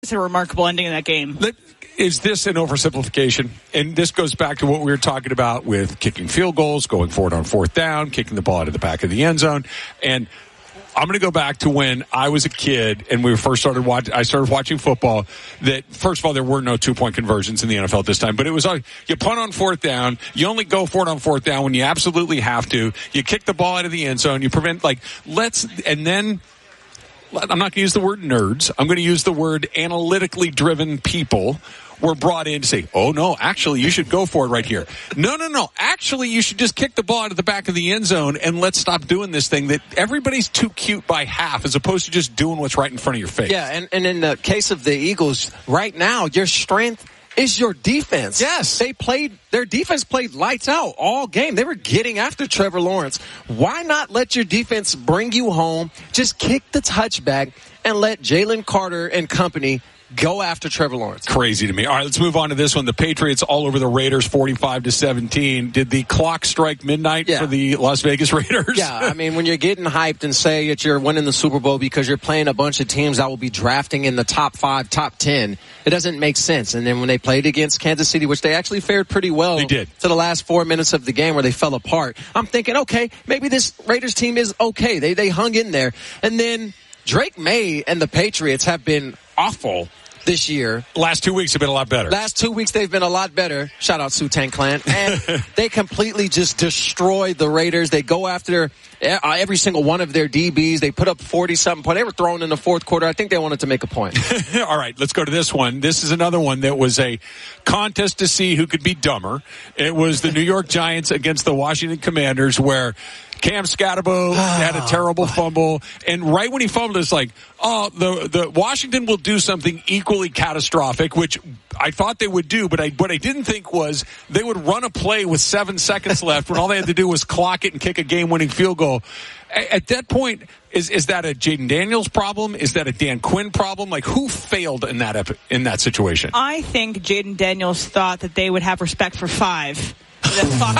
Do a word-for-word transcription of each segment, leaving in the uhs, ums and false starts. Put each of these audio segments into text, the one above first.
It's a remarkable ending in that game. Is this an oversimplification? And this goes back to what we were talking about with kicking field goals, going forward on fourth down, kicking the ball out of the back of the end zone. And I'm going to go back to when I was a kid and we first started watching, I started watching football. That first of all, there were no two point conversions in the N F L at this time, but it was like you punt on fourth down. You only go for it on fourth down when you absolutely have to. You kick the ball out of the end zone. You prevent like, let's, and then I'm not going to use the word nerds. I'm going to use the word analytically driven people were brought in to say, oh, no, actually, you should go for it right here. No, no, no. Actually, you should just kick the ball out of the back of the end zone and let's stop doing this thing that everybody's too cute by half as opposed to just doing what's right in front of your face. Yeah, and, and in the case of the Eagles, right now, your strength is your defense. Yes. They played, their defense played lights out all game. They were getting after Trevor Lawrence. Why not let your defense bring you home, just kick the touchback, and let Jalen Carter and company go after Trevor Lawrence? Crazy to me. All right, let's move on to this one. The Patriots all over the Raiders, forty-five to seventeen. Did the clock strike midnight yeah. for the Las Vegas Raiders? Yeah, I mean, when you're getting hyped and say that you're winning the Super Bowl because you're playing a bunch of teams that will be drafting in the top five, top ten, it doesn't make sense. And then when they played against Kansas City, which they actually fared pretty well they did. to the last four minutes of the game where they fell apart, I'm thinking, okay, maybe this Raiders team is okay. They, they hung in there. And then Drake May and the Patriots have been awful this year. Last two weeks have been a lot better. Last two weeks they've been a lot better. Shout out Wu-Tang Clan. And they completely just destroyed the Raiders. They go after every single one of their D Bs. They put up forty-something points. They were thrown in the fourth quarter. I think they wanted to make a point. All right, let's go to this one. This is another one that was a contest to see who could be dumber. It was the New York Giants against the Washington Commanders where Cam Scatterbo had a terrible fumble, and right when he fumbled, it's like, oh, the the Washington will do something equally catastrophic, which I thought they would do, but I what I didn't think was they would run a play with seven seconds left when all they had to do was clock it and kick a game-winning field goal. At that point, is is that a Jaden Daniels problem? Is that a Dan Quinn problem? Like, who failed in that epi- in that situation? I think Jaden Daniels thought that they would have respect for five. Stop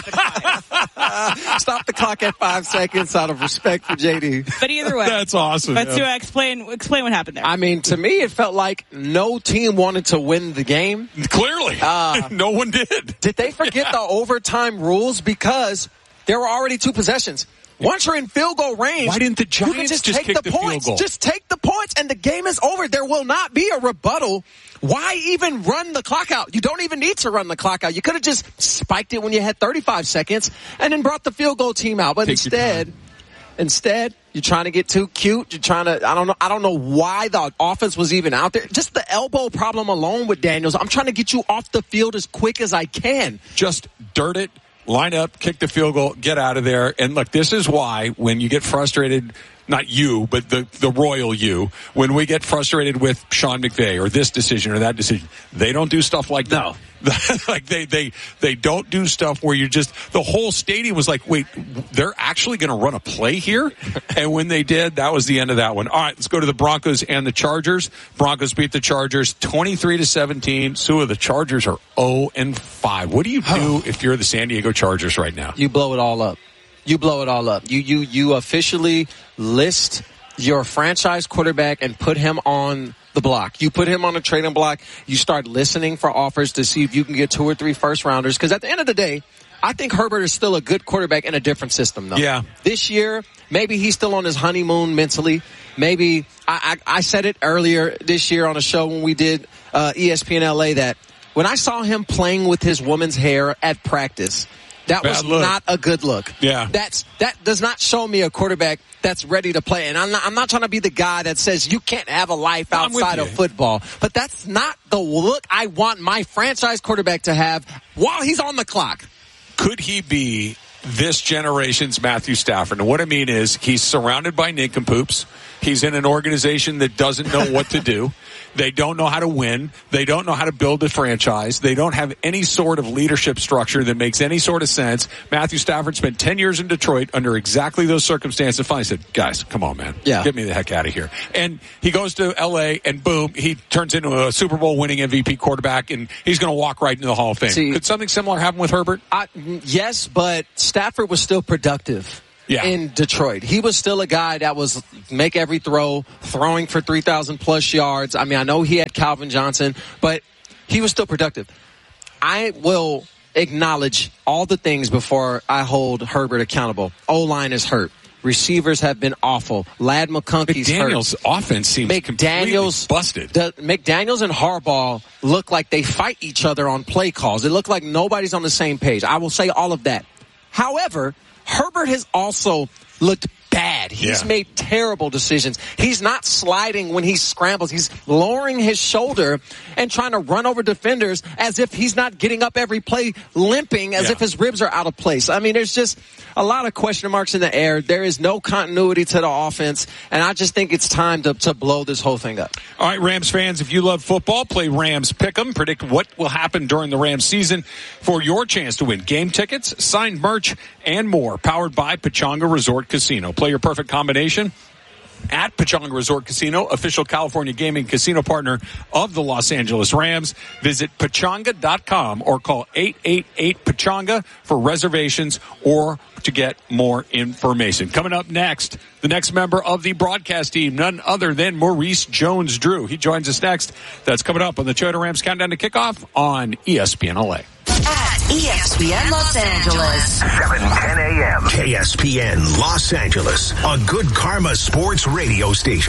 at five. Stop the clock at five seconds out of respect for J D. But either way, that's awesome. Let's yeah. do, explain explain what happened there. I mean, to me, it felt like no team wanted to win the game. Clearly, uh, no one did. Did they forget yeah. the overtime rules because there were already two possessions? Once you're in field goal range, why didn't the Giants you can just, just take kick the, the points? field goal? Just take the points, and the game is over. There will not be a rebuttal. Why even run the clock out? You don't even need to run the clock out. You could have just spiked it when you had thirty-five seconds and then brought the field goal team out. But Take instead, instead, you're trying to get too cute. You're trying to, I don't know, I don't know why the offense was even out there. Just the elbow problem alone with Daniels. I'm trying to get you off the field as quick as I can. Just dirt it. Line up, kick the field goal, get out of there. And look, this is why when you get frustrated, not you, but the, the royal you, when we get frustrated with Sean McVay or this decision or that decision, they don't do stuff like that. No. like they, they, they don't do stuff where you're just, the whole stadium was like, wait, they're actually going to run a play here? And when they did, that was the end of that one. All right, let's go to the Broncos and the Chargers. Broncos beat the Chargers twenty-three to seventeen. Sue, the Chargers are oh and five. What do you do if you're the San Diego Chargers right now? You blow it all up. You blow it all up. You, you, you officially list your franchise quarterback and put him on the block. You put him on a trading block. You start listening for offers to see if you can get two or three first rounders. Because at the end of the day, I think Herbert is still a good quarterback in a different system, though. Yeah. This year, maybe he's still on his honeymoon mentally. Maybe I, I, I said it earlier this year on a show when we did uh, E S P N L A that when I saw him playing with his woman's hair at practice, that Bad was look. not a good look. Yeah. That's, that does not show me a quarterback that's ready to play. And I'm not, I'm not trying to be the guy that says you can't have a life outside of football. But that's not the look I want my franchise quarterback to have while he's on the clock. Could he be this generation's Matthew Stafford? And what I mean is he's surrounded by nincompoops. He's in an organization that doesn't know what to do. They don't know how to win. They don't know how to build a franchise. They don't have any sort of leadership structure that makes any sort of sense. Matthew Stafford spent ten years in Detroit under exactly those circumstances. And finally said, guys, come on, man. Yeah. Get me the heck out of here. And he goes to L A and boom, he turns into a Super Bowl winning M V P quarterback and he's going to walk right into the Hall of Fame. See, Could something similar happen with Herbert? I, yes, but Stafford was still productive yeah. in Detroit. He was still a guy that was make every throw, throwing for three thousand plus yards. I mean, I know he had Calvin Johnson, but he was still productive. I will acknowledge all the things before I hold Herbert accountable. O-line is hurt. Receivers have been awful. Ladd McConkey's McDaniels' hurt. offense seems McDaniels, completely busted. The, McDaniels and Harbaugh look like they fight each other on play calls. It looked like nobody's on the same page. I will say all of that. However, Herbert has also looked bad. He's yeah. made terrible decisions. He's not sliding when he scrambles. He's lowering his shoulder and trying to run over defenders as if he's not getting up every play, limping as yeah. if his ribs are out of place. I mean, there's just a lot of question marks in the air. There is no continuity to the offense, and I just think it's time to, to blow this whole thing up. All right, Rams fans, if you love football, play Rams Pick'em. Predict what will happen during the Rams season for your chance to win game tickets, signed merch, and more. Powered by Pechanga Resort Casino. Play your perfect combination at Pechanga Resort Casino, official California gaming casino partner of the Los Angeles Rams. Visit Pechanga dot com or call eight eight eight Pechanga for reservations or to get more information. Coming up next, the next member of the broadcast team, none other than Maurice Jones-Drew. He joins us next. That's coming up on the Toyota Rams Countdown to Kickoff on E S P N L A. At E S P N Los Angeles. seven ten a.m. K S P N Los Angeles, a good karma sports radio station.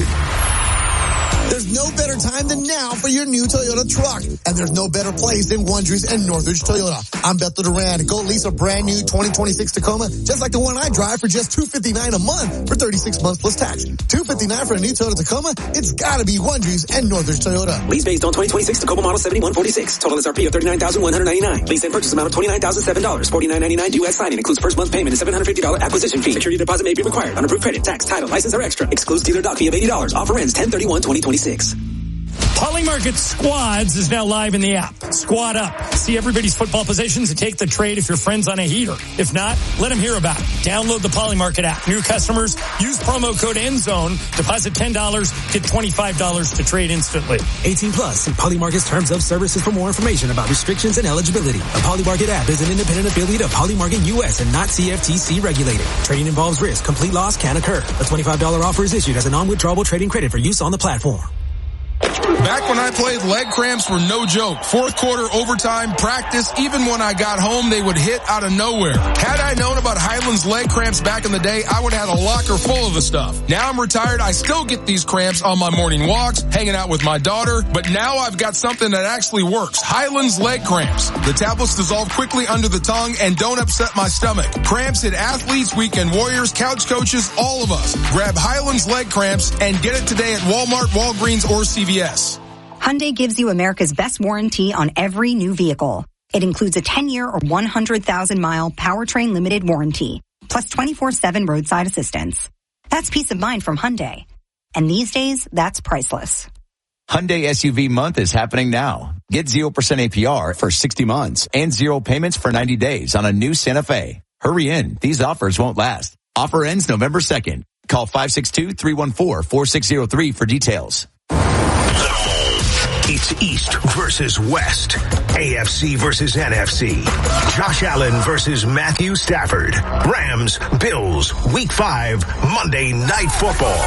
There's no better time than now for your new Toyota truck. And there's no better place than Wondries and Northridge Toyota. I'm Bethel Duran. Go lease a brand new twenty twenty-six Tacoma, just like the one I drive, for just two hundred fifty-nine dollars a month for thirty-six months plus tax. two hundred fifty-nine dollars for a new Toyota Tacoma? It's gotta be Wondries and Northridge Toyota. Lease based on twenty twenty-six Tacoma model seventy-one forty-six. Total S R P of thirty-nine thousand one hundred ninety-nine dollars. Lease and purchase amount of twenty-nine thousand seven dollars. forty-nine ninety-nine U S signing. Includes first month payment and seven hundred fifty dollars acquisition fee. Security deposit may be required. Unapproved credit, tax, title, license, or extra. Excludes dealer dock fee of eighty dollars. Offer ends ten thirty-one twenty twenty-six. Polymarket Squads is now live in the app. Squad up. See everybody's football positions and take the trade if your friend's on a heater. If not, let them hear about it. Download the Polymarket app. New customers, use promo code ENDZONE. Deposit ten dollars, get twenty-five dollars to trade instantly. eighteen plus. See Polymarket's terms of services for more information about restrictions and eligibility. The Polymarket app is an independent affiliate of Polymarket U S and not C F T C regulated. Trading involves risk. Complete loss can occur. A twenty-five dollars offer is issued as a non-withdrawable trading credit for use on the platform. Back when I played, leg cramps were no joke. Fourth quarter, overtime, practice, even when I got home, they would hit out of nowhere. Had I known about Highland's leg cramps back in the day, I would have had a locker full of the stuff. Now I'm retired, I still get these cramps on my morning walks, hanging out with my daughter, but now I've got something that actually works. Highland's leg cramps. The tablets dissolve quickly under the tongue and don't upset my stomach. Cramps hit athletes, weekend warriors, couch coaches, all of us. Grab Highland's leg cramps and get it today at Walmart, Walgreens, or C V S. Hyundai gives you America's best warranty on every new vehicle. It includes a ten-year or one hundred thousand mile powertrain limited warranty, plus twenty-four seven roadside assistance. That's peace of mind from Hyundai. And these days, that's priceless. Hyundai S U V month is happening now. Get zero percent A P R for sixty months and zero payments for ninety days on a new Santa Fe. Hurry in. These offers won't last. Offer ends November second. Call five six two, three one four, four six zero three for details. It's East versus West. A F C versus N F C. Josh Allen versus Matthew Stafford. Rams, Bills, Week five, Monday Night Football.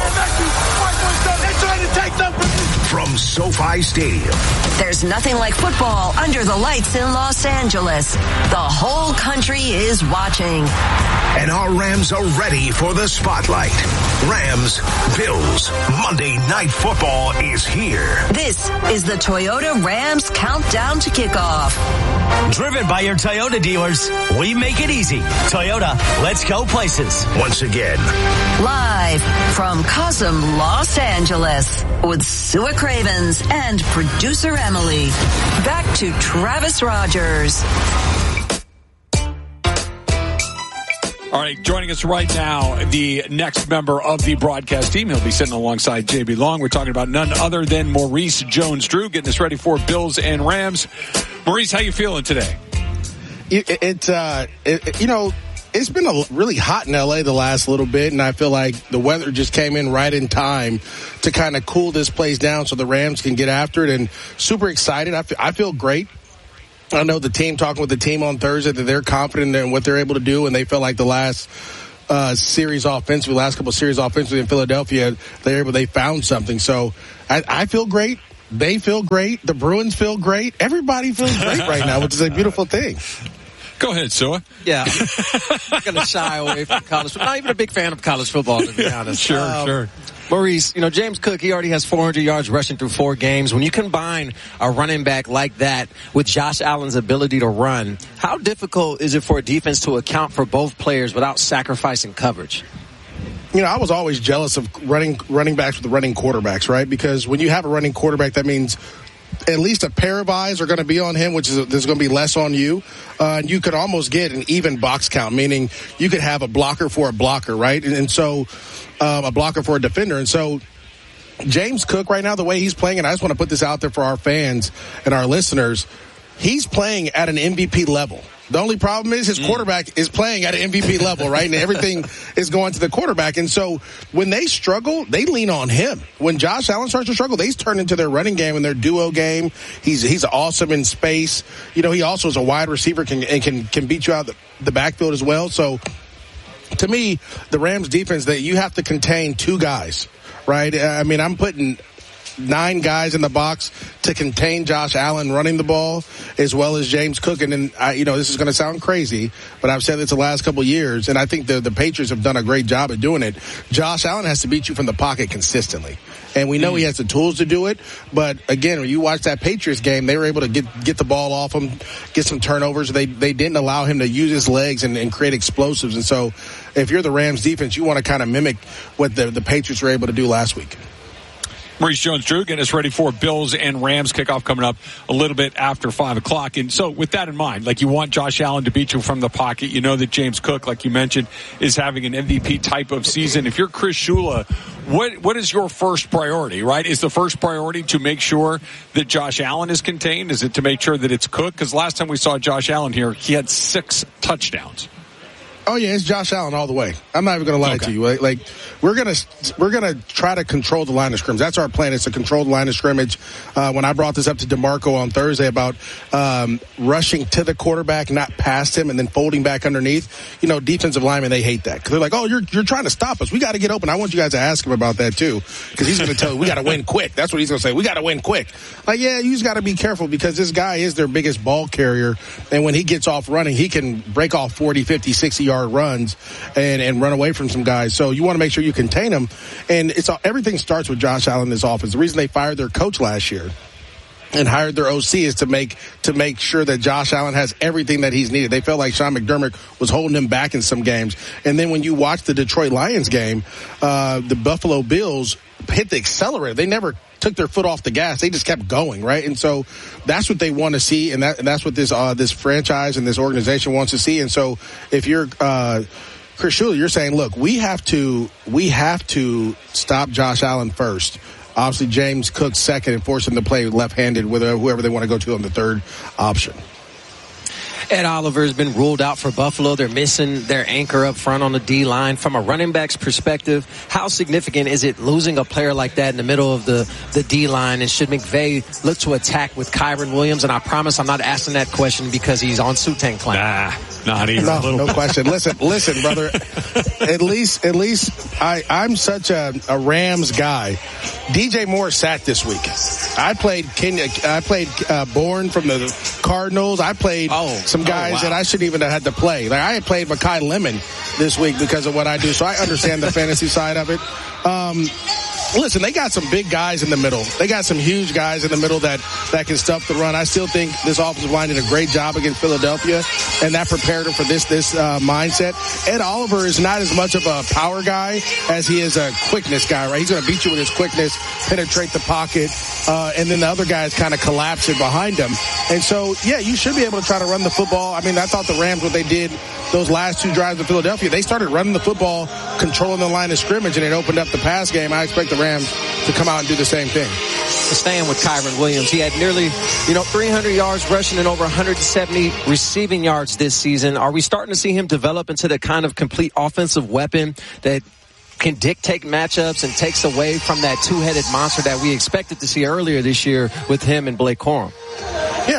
From SoFi Stadium. There's nothing like football under the lights in Los Angeles. The whole country is watching. And our Rams are ready for the spotlight. Rams, Bills, Monday Night Football is here. This is the Toyota Rams Countdown to Kickoff. Driven by your Toyota dealers, we make it easy. Toyota, let's go places. Once again. Live from Cosm, Los Angeles, with Sua Cravens and producer Emily. Back to Travis Rogers. All right, joining us right now, the next member of the broadcast team. He'll be sitting alongside J B Long. We're talking about none other than Maurice Jones-Drew, getting us ready for Bills and Rams. Maurice, how you feeling today? It, it, uh, it, you know, it's been a really hot in L A the last little bit, and I feel like the weather just came in right in time to kind of cool this place down so the Rams can get after it, and super excited. I feel, I feel great. I know the team, talking with the team on Thursday, that they're confident in what they're able to do, and they felt like the last uh, series offensively, last couple of series offensively in Philadelphia, they they found something. So I, I feel great. They feel great. The Bruins feel great. Everybody feels great right now, which is a beautiful thing. Go ahead, Sua. Yeah. I'm going to shy away from college football. Not even a big fan of college football, to be honest. Sure, um, sure. Maurice, you know, James Cook, he already has four hundred yards rushing through four games. When you combine a running back like that with Josh Allen's ability to run, how difficult is it for a defense to account for both players without sacrificing coverage? You know, I was always jealous of running running backs with running quarterbacks, right? Because when you have a running quarterback, that means at least a pair of eyes are going to be on him, which is there's going to be less on you. Uh, and you could almost get an even box count, meaning you could have a blocker for a blocker, right? And, and so um, a blocker for a defender. And so James Cook right now, the way he's playing, and I just want to put this out there for our fans and our listeners, he's playing at an M V P level. The only problem is his quarterback is playing at an M V P level, right? And everything is going to the quarterback. And so when they struggle, they lean on him. When Josh Allen starts to struggle, they turn into their running game and their duo game. He's he's awesome in space. You know, he also is a wide receiver can, and can, can beat you out the, the backfield as well. So to me, the Rams defense, that you have to contain two guys, right? I mean, I'm putting nine guys in the box to contain Josh Allen running the ball as well as James Cook. And then, I, you know, this is going to sound crazy, but I've said this the last couple of years, and I think the, the Patriots have done a great job at doing it. Josh Allen has to beat you from the pocket consistently. And we know mm. he has the tools to do it. But, again, when you watch that Patriots game, they were able to get get the ball off him, get some turnovers. They they didn't allow him to use his legs and, and create explosives. And so if you're the Rams defense, you want to kind of mimic what the, the Patriots were able to do last week. Maurice Jones-Drew getting us ready for Bills and Rams kickoff coming up a little bit after five o'clock. And so with that in mind, like you want Josh Allen to beat you from the pocket. You know that James Cook, like you mentioned, is having an M V P type of season. If you're Chris Shula, what what is your first priority, right? Is the first priority to make sure that Josh Allen is contained? Is it to make sure that it's Cook? Because last time we saw Josh Allen here, he had six touchdowns. Oh yeah, it's Josh Allen all the way. I'm not even going to lie okay. to you. Like, like we're gonna we're gonna try to control the line of scrimmage. That's our plan. It's to control the line of scrimmage. Uh, when I brought this up to DeMarco on Thursday about um, rushing to the quarterback, not past him, and then folding back underneath, you know, defensive linemen, they hate that because they're like, "Oh, you're you're trying to stop us. We got to get open." I want you guys to ask him about that too, because he's going to tell you we got to win quick. That's what he's going to say. We got to win quick. Like, yeah, you just got to be careful because this guy is their biggest ball carrier, and when he gets off running, he can break off forty, fifty, sixty yard runs. And, and run away from some guys. So you want to make sure you contain them. And it's everything starts with Josh Allen in this offense. The reason they fired their coach last year and hired their O C is to make to make sure that Josh Allen has everything that he's needed. They felt like Sean McDermott was holding him back in some games. And then when you watch the Detroit Lions game, uh, the Buffalo Bills hit the accelerator. They never took their foot off the gas. They just kept going, right? And so that's what they want to see, and, that, and that's what this uh, this franchise and this organization wants to see. And so if you're uh, Chris Shula, you're saying, look, we have to we have to stop Josh Allen first. Obviously, James Cook second, and force him to play left-handed with whoever they want to go to on the third option. Ed Oliver has been ruled out for Buffalo. They're missing their anchor up front on the D-line. From a running back's perspective, how significant is it losing a player like that in the middle of the, the D-line? And should McVay look to attack with Kyren Williams? And I promise I'm not asking that question because he's on Sutang claim. Nah, not even no, a little no question. Listen, listen, brother. At least, at least I, I'm such a, a Rams guy. D J Moore sat this week. I played Kenya, I played uh, Bourne from the Cardinals. I played oh, some guys oh, wow. that I shouldn't even have had to play. Like I had played Mekhi Lemon this week because of what I do, so I understand the fantasy side of it. Um, listen, they got some big guys in the middle. They got some huge guys in the middle that, that can stuff the run. I still think this offensive line did a great job against Philadelphia, and that prepared them for this this uh, mindset. Ed Oliver is not as much of a power guy as he is a quickness guy, right? He's going to beat you with his quickness, penetrate the pocket, uh, and then the other guys kind of collapse it behind him. And so, yeah, you should be able to try to run the football. I mean, I thought the Rams, what they did those last two drives in Philadelphia, they started running the football, controlling the line of scrimmage, and it opened up the pass game. I expect the Rams to come out and do the same thing. Staying with Kyren Williams, he had nearly, you know, three hundred yards rushing and over one hundred seventy receiving yards this season. Are we starting to see him develop into the kind of complete offensive weapon that can dictate matchups and takes away from that two-headed monster that we expected to see earlier this year with him and Blake Corum? Yeah,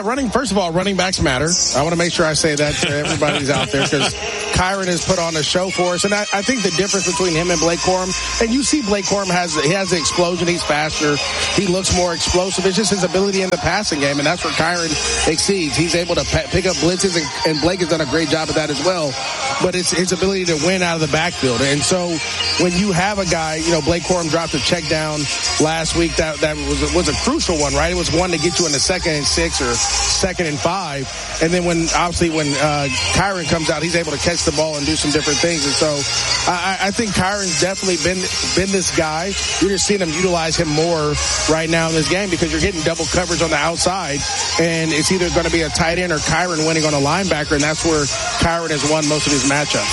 Yeah, running, first of all, running backs matter. I want to make sure I say that to everybody's out there because Kyren has put on a show for us. And I, I think the difference between him and Blake Corum, and you see Blake Corum has, he has the explosion. He's faster. He looks more explosive. It's just his ability in the passing game, and that's where Kyren exceeds. He's able to p- pick up blitzes, and, and Blake has done a great job of that as well. But it's his ability to win out of the backfield. And so when you have a guy, you know, Blake Corum dropped a check down last week. That, that was, a, was a crucial one, right? It was one to get you in the second and six or second and five. And then when, obviously, when uh, Kyren comes out, he's able to catch the ball and do some different things. And so I, I think Kyren's definitely been been this guy. You're just seeing them utilize him more right now in this game because you're getting double coverage on the outside. And it's either going to be a tight end or Kyren winning on a linebacker. And that's where Kyren has won most of his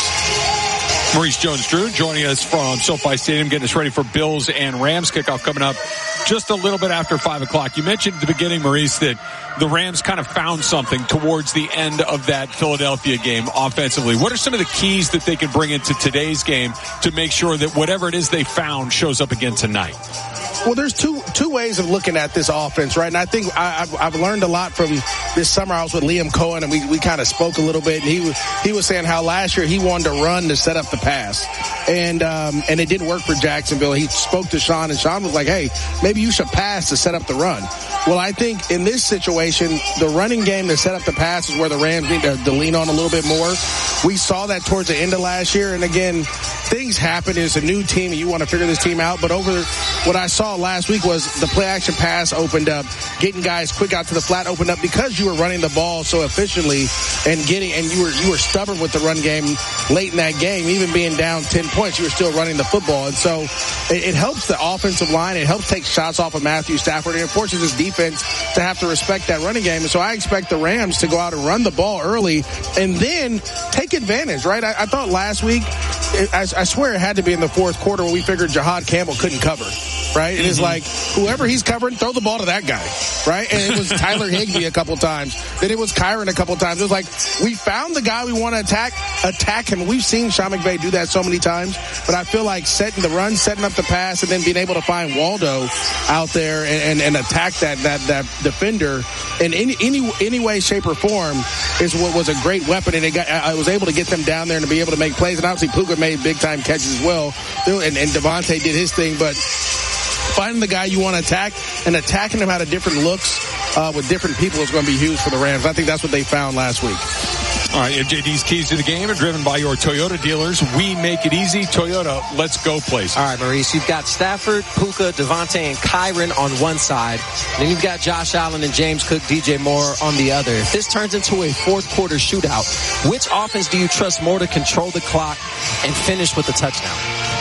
matchups. Maurice Jones-Drew joining us from SoFi Stadium, getting us ready for Bills and Rams kickoff coming up just a little bit after five o'clock. You mentioned at the beginning, Maurice, that the Rams kind of found something towards the end of that Philadelphia game offensively. What are some of the keys that they can bring into today's game to make sure that whatever it is they found shows up again tonight? Well, there's two two ways of looking at this offense, right? And I think I, I've, I've learned a lot from this summer. I was with Liam Cohen, and we, we kind of spoke a little bit. And he was he was saying how last year he wanted to run to set up the pass, and um, and it didn't work for Jacksonville. He spoke to Sean, and Sean was like, "Hey, maybe you should pass to set up the run." Well, I think in this situation, the running game to set up the pass is where the Rams need to, to lean on a little bit more. We saw that towards the end of last year, and again, things happen. It's a new team, and you want to figure this team out. But over what I saw last week was the play-action pass opened up, getting guys quick out to the flat opened up because you were running the ball so efficiently and getting, and you were you were stubborn with the run game late in that game, even being down ten points, you were still running the football. And so it, it helps the offensive line. It helps take shots off of Matthew Stafford, and it forces his defense to have to respect that running game. And so I expect the Rams to go out and run the ball early and then take advantage, right? I, I thought last week, it, I, I swear it had to be in the fourth quarter when we figured Jahad Campbell couldn't cover, right? It mm-hmm. is like, whoever he's covering, throw the ball to that guy, right? And it was Tyler Higbee a couple times. Then it was Kyren a couple times. It was like, we found the guy we want to attack, attack him. We've seen Sean McVay do that so many times, but I feel like setting the run, setting up the pass, and then being able to find Waldo out there and, and, and attack that, that, that defender in any, any, any way, shape, or form is what was a great weapon. And it got, I was able to get them down there and to be able to make plays. And obviously Puka made big time catches as well. And, and Devontae did his thing, but finding the guy you want to attack and attacking him out of different looks uh, with different people is going to be huge for the Rams. I think that's what they found last week. All right, M J D's keys to the game are driven by your Toyota dealers. We make it easy. Toyota, let's go places. All right, Maurice, you've got Stafford, Puka, Devontae, and Kyren on one side. Then you've got Josh Allen and James Cook, D J Moore on the other. If this turns into a fourth quarter shootout, which offense do you trust more to control the clock and finish with a touchdown?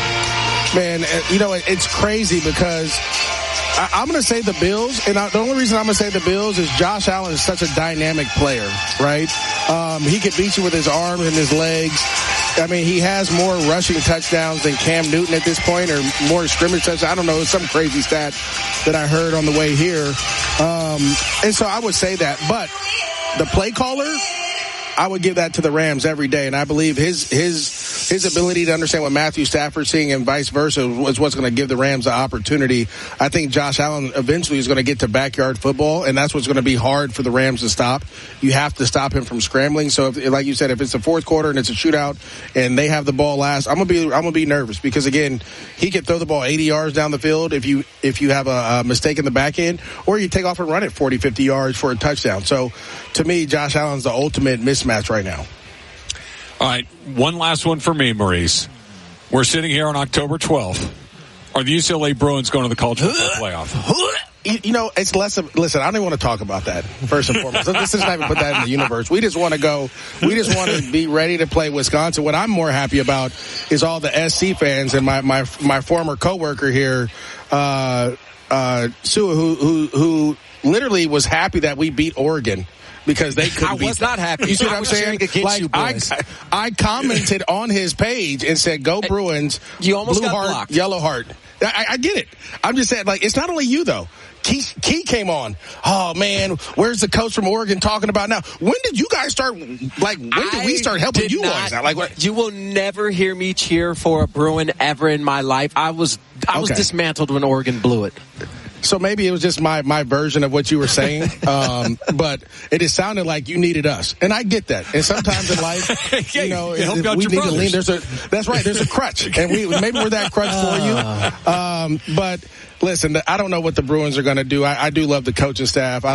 Man, you know, it's crazy because I, I'm going to say the Bills, and I, the only reason I'm going to say the Bills is Josh Allen is such a dynamic player, right? Um, he could beat you with his arms and his legs. I mean, he has more rushing touchdowns than Cam Newton at this point, or more scrimmage touchdowns. I don't know. It's some crazy stat that I heard on the way here. Um, and so I would say that. But the play caller, I would give that to the Rams every day. And I believe his his his ability to understand what Matthew Stafford's seeing and vice versa is what's going to give the Rams the opportunity. I think Josh Allen eventually is going to get to backyard football, and that's what's going to be hard for the Rams to stop. You have to stop him from scrambling. So, if, like you said, if it's the fourth quarter and it's a shootout and they have the ball last, I'm gonna be I'm gonna be nervous because again, he could throw the ball eighty yards down the field if you if you have a, a mistake in the back end, or you take off and run it forty, fifty yards for a touchdown. So, to me, Josh Allen's the ultimate mismatch right now. All right, one last one for me, Maurice. We're sitting here on October twelfth. Are the U C L A Bruins going to the college football playoff? You, you know, it's less of, listen, I don't even want to talk about that, first and foremost. Let's just not even put that in the universe. We just want to go, we just want to be ready to play Wisconsin. What I'm more happy about is all the S C fans and my, my, my former coworker here, uh, uh, Sue, who, who, who literally was happy that we beat Oregon. Because they couldn't I was beat not happy. You see what I I'm was saying? against like, you boys. I, I commented on his page and said, "Go Bruins!" You almost blue got heart, blocked. yellow heart. I, I get it. I'm just saying, like, it's not only you though. Key, Key came on. Oh man, where's the coach from Oregon talking about now? When did you guys start? Like, when did I we start helping you guys out? Like, what? You will never hear me cheer for a Bruin ever in my life. I was, I was Okay. dismantled when Oregon blew it. So maybe it was just my, my version of what you were saying. Um, but it just sounded like you needed us. And I get that. And sometimes in life, you know, you help if out we your need brothers. to lean. There's a, that's right. There's a crutch. And we, maybe we're that crutch for you. Um, but listen, I don't know what the Bruins are going to do. I, I do love the coaching staff. I,